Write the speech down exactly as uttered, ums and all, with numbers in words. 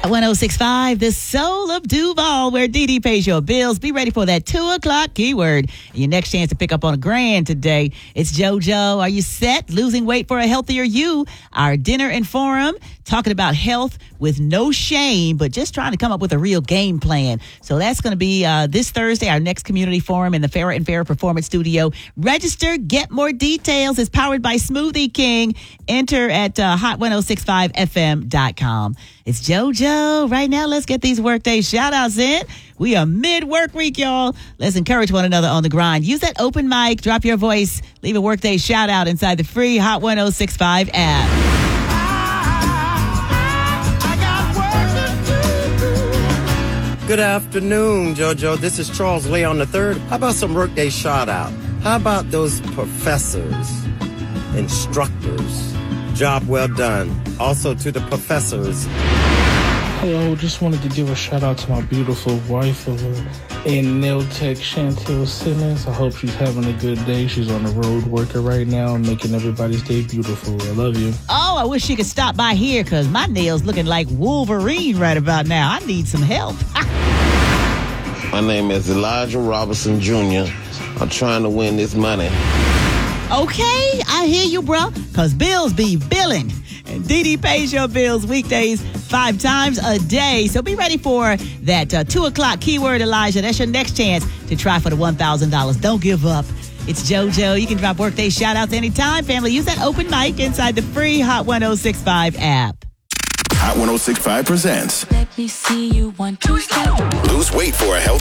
one oh six point five, the soul of Duval, where Dee Dee pays your bills. Be ready for that two o'clock keyword. Your next chance to pick up on a grand today. It's JoJo. Are you set? Losing weight for a healthier you. Our dinner and forum, talking about health with no shame, but just trying to come up with a real game plan. So that's going to be uh, this Thursday, our next community forum in the Fairer and Fairer Performance Studio. Register, get more details. It's powered by Smoothie King. Enter at uh, hot ten sixty-five f m dot com. It's JoJo. Right now, let's get these workday shout-outs in. We are mid-work week, y'all. Let's encourage one another on the grind. Use that open mic. Drop your voice. Leave a workday shout-out inside the free Hot ten sixty-five app. Good afternoon, JoJo. This is Charles Leon the third. How about some workday shout-out? How about those professors, instructors? Job well done. Also to the professors. Hello, just wanted to give a shout out to my beautiful wife in nail tech, Chantel Simmons. I hope she's having a good day. She's on the road working right now, making everybody's day beautiful. I love you. Oh, I wish she could stop by here because my nails looking like Wolverine right about now. I need some help. My name is Elijah Robinson Junior I'm trying to win this money. Okay, I hear you, bro, because bills be billing. And Dee Dee pays your bills weekdays five times a day. So be ready for that uh, two o'clock keyword, Elijah. That's your next chance to try for the one thousand dollars. Don't give up. It's JoJo. You can drop workday shout-outs anytime, family. Use that open mic inside the free Hot ten sixty-five app. Hot ten sixty-five presents Let me see you one, two, step. Lose weight for a healthy